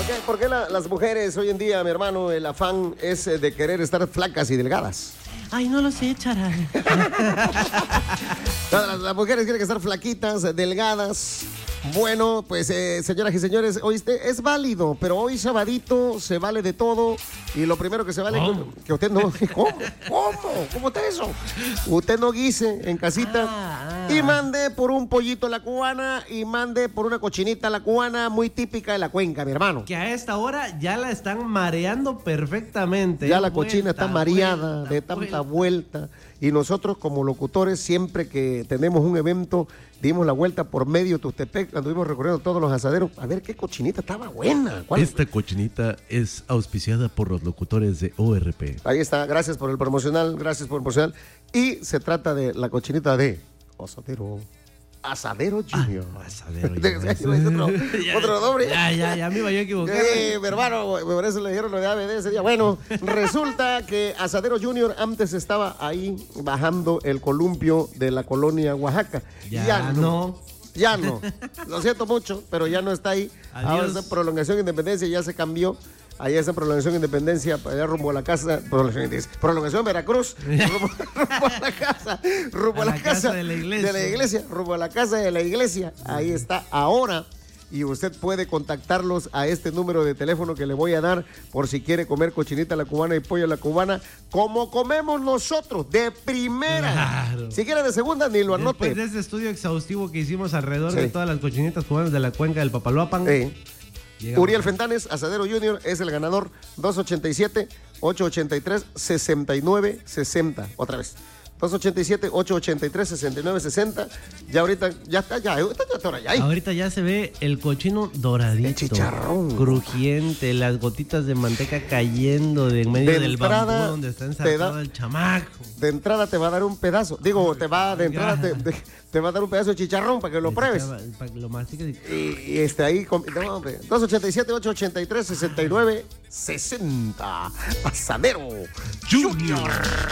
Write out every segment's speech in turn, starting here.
¿Por qué las mujeres hoy en día, mi hermano, el afán es de querer estar flacas y delgadas? Ay, no lo sé, charal. Las mujeres quieren estar flaquitas, delgadas. Bueno, pues señoras y señores, oíste, es válido, pero hoy sabadito se vale de todo. Y lo primero que se vale que usted no. ¿Cómo está eso? Usted no guise en casita y mande por un pollito a la cubana y mande por una cochinita a la cubana, muy típica de la cuenca, mi hermano. Que a esta hora ya la están mareando perfectamente. Ya la cochina está mareada de tanta vuelta. Y nosotros como locutores, siempre que tenemos un evento, dimos la vuelta por medio de Tuxtepec, anduvimos recorriendo todos los asaderos. A ver qué cochinita estaba buena. Esta cochinita es auspiciada por los locutores de ORP. Ahí está, gracias por el promocional, Y se trata de la cochinita de Asadero Junior. Asadero Junior. otro nombre. Ya me iba yo a equivocar. Mi hermano, por eso le dieron lo de ABD ese día. Bueno, resulta que Asadero Junior antes estaba ahí bajando el columpio de la colonia Oaxaca. Ya no. Lo siento mucho, pero ya no está ahí. Adiós. Ahora está en Prolongación Independencia, ya se cambió. Allá está en Prolongación Independencia, allá rumbo a la casa, Prolongación Veracruz, rumbo a la casa de la iglesia, rumbo a la casa de la iglesia. Ahí está ahora. Y usted puede contactarlos a este número de teléfono que le voy a dar por si quiere comer cochinita a la cubana y pollo a la cubana, como comemos nosotros, de primera. Claro. Si quiere de segunda, ni lo anote. Después de este estudio exhaustivo que hicimos alrededor de todas las cochinitas cubanas de la cuenca del Papaloapan. Uriel Fentanes, Asadero Junior, es el ganador. 287-883-6960. Otra vez. 287-883-6960. Ya ahorita, ya está ahí. Ahorita ya se ve el cochino doradito. El chicharrón. Crujiente, las gotitas de manteca cayendo de en medio del bambú donde está ensartado el chamaco. De entrada te va a dar un pedazo. te va a dar un pedazo de chicharrón para que lo pruebes. Para que lo mastiques. Y ahí, 287-883-6960. Asadero Junior.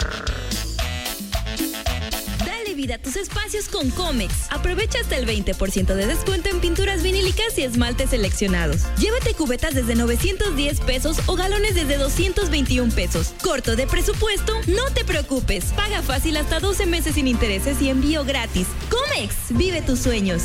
Dale vida a tus espacios con Comex. Aprovecha hasta el 20% de descuento en pinturas vinílicas y esmaltes seleccionados. Llévate cubetas desde 910 pesos o galones desde 221 pesos. Corto de presupuesto, no te preocupes. Paga fácil hasta 12 meses sin intereses y envío gratis. Comex, vive tus sueños.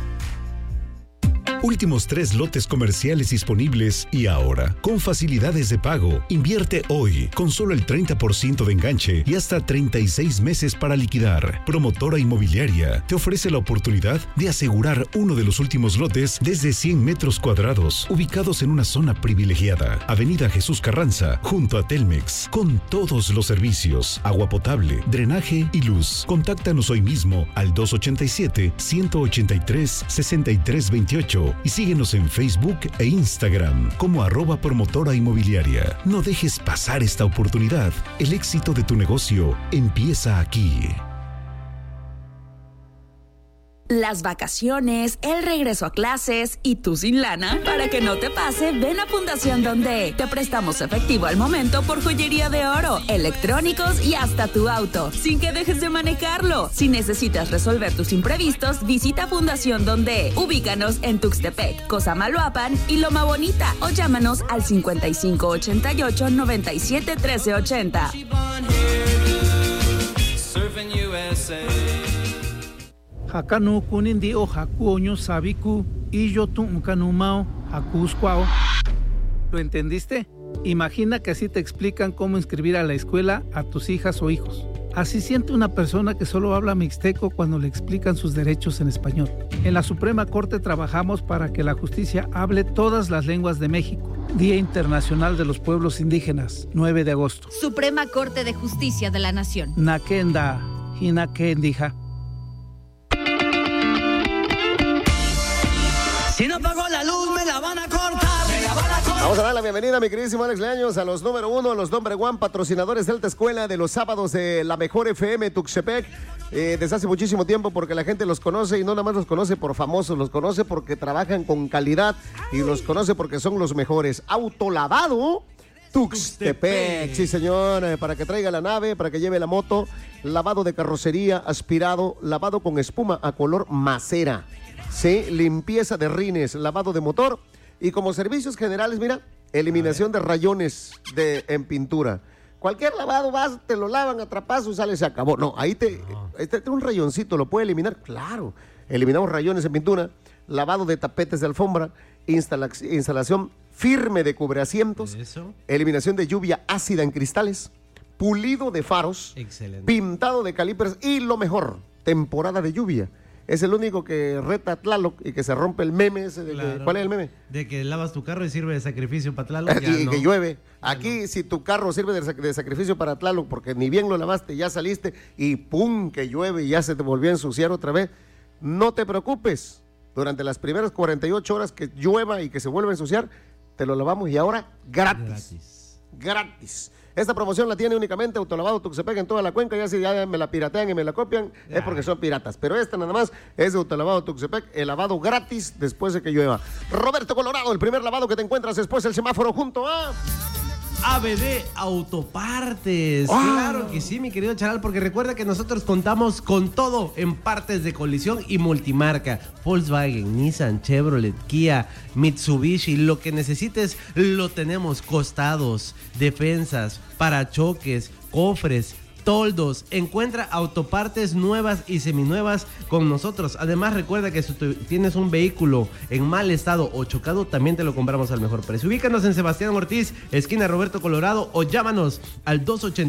Últimos 3 lotes comerciales disponibles y ahora, con facilidades de pago. Invierte hoy con solo el 30% de enganche y hasta 36 meses para liquidar. Promotora Inmobiliaria te ofrece la oportunidad de asegurar uno de los últimos lotes desde 100 metros cuadrados, ubicados en una zona privilegiada. Avenida Jesús Carranza, junto a Telmex, con todos los servicios, agua potable, drenaje y luz. Contáctanos hoy mismo al 287-183-6328 y síguenos en Facebook e Instagram como @promotora inmobiliaria. No dejes pasar esta oportunidad. El éxito de tu negocio empieza aquí. Las vacaciones, el regreso a clases y tú sin lana. Para que no te pase, ven a Fundación Donde te prestamos efectivo al momento por joyería de oro, electrónicos y hasta tu auto, sin que dejes de manejarlo. Si necesitas resolver tus imprevistos, visita Fundación Donde. Ubícanos en Tuxtepec, Cosamaloapan y Loma Bonita o llámanos al 5588 97 1380. Hakanu kunindi o hakuoño sabiku y yo tuncanumao hakuscuao. ¿Lo entendiste? Imagina que así te explican cómo inscribir a la escuela a tus hijas o hijos. Así siente una persona que solo habla mixteco cuando le explican sus derechos en español. En la Suprema Corte trabajamos para que la justicia hable todas las lenguas de México. Día Internacional de los Pueblos Indígenas, 9 de agosto. Suprema Corte de Justicia de la Nación. Nakenda, hinakendija. Si no pago la luz, me la van a cortar. Vamos a dar la bienvenida, mi queridísimo Alex Leaños, a los número 1, los number 1 patrocinadores de Alta Escuela de los sábados de la Mejor FM Tuxtepec. Desde hace muchísimo tiempo, porque la gente los conoce y no nada más los conoce por famosos, los conoce porque trabajan con calidad y los conoce porque son los mejores. Autolavado Tuxtepec. Sí, señor, para que traiga la nave, para que lleve la moto, lavado de carrocería, aspirado, lavado con espuma a color macera. Sí, limpieza de rines, lavado de motor, Y como servicios generales, mira, eliminación de rayones en pintura. Cualquier lavado vas, te lo lavan a trapazo, sale, se acabó. No, ahí este un rayoncito, ¿lo puede eliminar? Claro. Eliminamos rayones en pintura, lavado de tapetes de alfombra, instalación firme de cubreasientos, eliminación de lluvia ácida en cristales, pulido de faros, pintado de calipers y lo mejor, temporada de lluvia. Es el único que reta a Tlaloc y que se rompe el meme ese de claro. ¿Cuál es el meme? De que lavas tu carro y sirve de sacrificio para Tlaloc. Y que llueve. Aquí, si tu carro sirve de sacrificio para Tlaloc, porque ni bien lo lavaste, ya saliste y ¡pum! Que llueve y ya se te volvió a ensuciar otra vez. No te preocupes. Durante las primeras 48 horas que llueva y que se vuelva a ensuciar, te lo lavamos y ahora gratis. Esta promoción la tiene únicamente Autolavado Tuxtepec en toda la cuenca. Ya si ya me la piratean y me la copian, es porque son piratas. Pero esta nada más es de Autolavado Tuxtepec, el lavado gratis después de que llueva. Roberto Colorado, el primer lavado que te encuentras después del semáforo junto a... ABD Autopartes. Claro que sí, mi querido Charal, porque recuerda que nosotros contamos con todo en partes de colisión y multimarca. Volkswagen, Nissan, Chevrolet, Kia, Mitsubishi, lo que necesites lo tenemos. Costados, defensas, parachoques, cofres, toldos. Encuentra autopartes nuevas y seminuevas con nosotros. Además, recuerda que si tienes un vehículo en mal estado o chocado, también te lo compramos al mejor precio. Ubícanos en Sebastián Ortiz, esquina Roberto Colorado, o llámanos al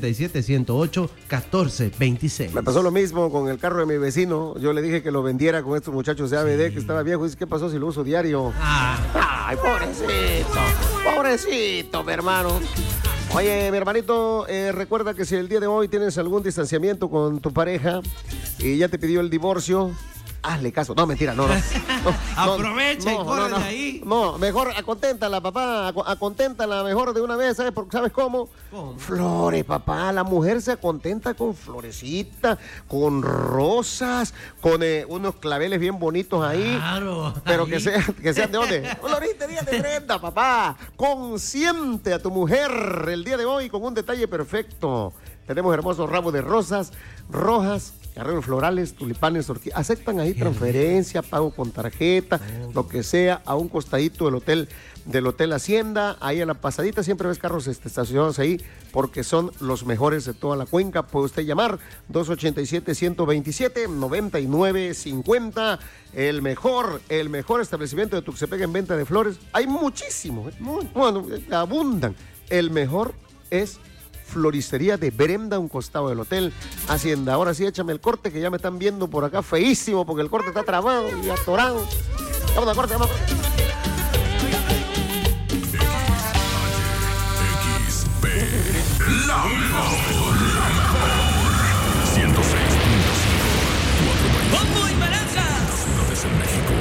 287-108-1426. Me pasó lo mismo con el carro de mi vecino. Yo le dije que lo vendiera con estos muchachos de ABD, que estaba viejo. Dice, ¿qué pasó si lo uso diario? Ay, pobrecito, mi hermano. Oye, mi hermanito, recuerda que si el día de hoy tienes algún distanciamiento con tu pareja y ya te pidió el divorcio, hazle caso. No, mentira, no. Aprovecha y corre de ahí. No, mejor aconténtala, papá. Aconténtala mejor de una vez, ¿sabes? Porque ¿sabes cómo? Flores, papá. La mujer se contenta con florecita, con rosas, con unos claveles bien bonitos ahí. Claro. Pero ahí. Que sean de dónde. Florita, día de 30, papá. Consiente a tu mujer el día de hoy con un detalle perfecto. Tenemos hermosos ramos de rosas rojas, arreglos florales, tulipanes, orquídeas. Aceptan ahí transferencia, pago con tarjeta, lo que sea, a un costadito del hotel Hacienda. Ahí a la pasadita siempre ves carros estacionados ahí porque son los mejores de toda la cuenca. Puede usted llamar 287-127-9950. El mejor establecimiento de Tuxtepec en venta de flores. Hay muchísimos, bueno, abundan. El mejor es Floristería de Brenda, un costado del hotel Hacienda. Ahora sí, échame el corte que ya me están viendo por acá feísimo porque el corte está trabado y atorado. Vamos a corte, vamos a corte. XB, la mejor. 106.5. ¡Bombo y Naranja! Ciudades en México.